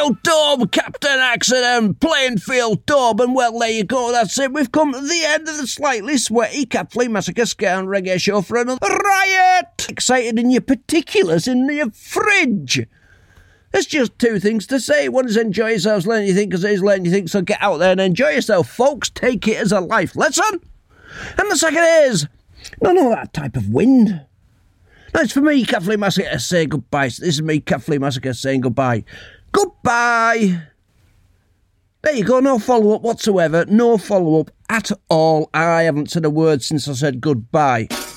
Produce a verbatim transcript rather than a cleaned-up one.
Plainfield Dome, Captain Accident, Plainfield Dome, and well, there you go, that's it. We've come to the end of the slightly sweaty Cat Flea Massacre Scare and Reggae show for another riot. Excited in your particulars in your fridge. There's just two things to say. One is enjoy yourselves, learn you think, because it is learn you think, so get out there and enjoy yourself, folks. Take it as a life lesson. And the second is, none of that type of wind. No, it's for me, Cat Flea Massacre, to say goodbye. So this is me, Cat Flea Massacre, saying goodbye. Goodbye. There you go, no follow-up whatsoever. No follow-up at all. I haven't said a word since I said goodbye.